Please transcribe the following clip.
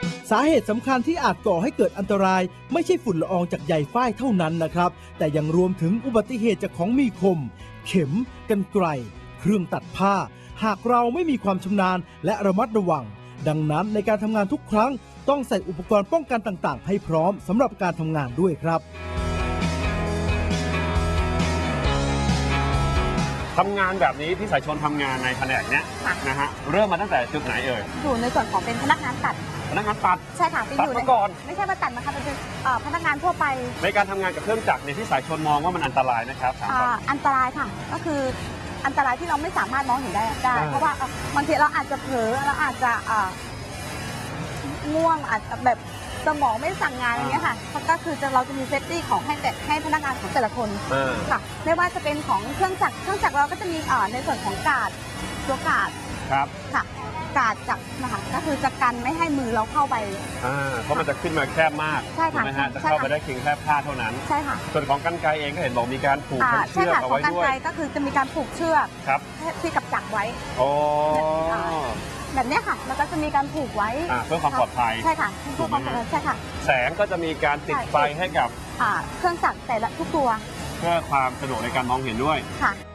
สาเหตุสำคัญที่อาจก่อให้เกิดอันตรายไม่ใช่ฝุ่นละอองจากใยฝ้ายเท่านั้นนะครับแต่ยังรวมถึงอุบัติเหตุจากของมีคมเข็มกรรไกรเครื่องตัดผ้าหากเราไม่มีความชำนาญและระมัดระวังดังนั้นในการทำงานทุกครั้งต้องใส่อุปกรณ์ป้องกันต่างๆให้พร้อมสำหรับการทำงานด้วยครับทำงานแบบนี้พี่สายชนทำงานในแผนกเนี้ยนะฮะเริ่มมาตั้งแต่จุดไหนเอ่ยอยู่ในส่วนของเป็นพนักงานตัดพนักงานตัดใช่ค่ะตัดมาก่อนไม่ใช่มาตัดนะคะเป็นพนักงานทั่วไปในการทำงานกับเครื่องจักรเนี่ยพี่สายชนมองว่ามันอันตรายนะครับอันตรายค่ะก็คืออันตรายที่เราไม่สามารถมองเห็นได้เพราะว่าบางทีเราอาจจะเผลอเราอาจจะง่วงอาจจะแบบสมองไม่สั่งงานอย่างเงี้ยค่ะก็คือเราจะมีเซฟตี้ของให้พนักงานของแต่ละคนค่ะไม่ว่าจะเป็นของเครื่องจักรเราก็จะมีในส่วนของการ์ดตัวการ์ดครับค่ะการ์ดจักรนะคะก็คือจะกันไม่ให้มือเราเข้าไปเพราะมันจะขึ้นมาแคบมากใช่ค่ะจะเข้าไปได้เพียงแค่ผ้าเท่านั้นใช่ค่ะส่วนของกรรไกรเองก็เห็นบอกมีการผูกเชือกเอาไว้ด้วยใช่ค่ะของกรรไกรก็คือจะมีการผูกเชือกที่กับจักรไว้แบบนี้ค่ะแล้วก็จะมีการผูกไว้เพื่อความปลอดภัยใช่ค่ะเพื่อความปลอดภัยใช่ค่ะแสงก็จะมีการติดไฟให้กับเครื่องจักรแต่ละทุกตัวเพื่อความสะดวกในการมองเห็นด้วยค่ะ